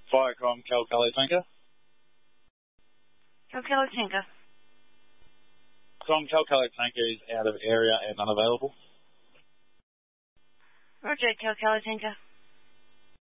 Viacom Calcali Tanker. Calcali Tanker. Com Calcali Tanker is out of area and unavailable. Roger, Calcali Tanker.